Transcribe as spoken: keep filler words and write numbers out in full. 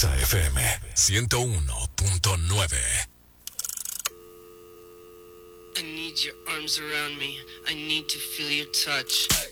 Exa F M ciento uno punto nueve. I need your arms around me. I need to feel your touch.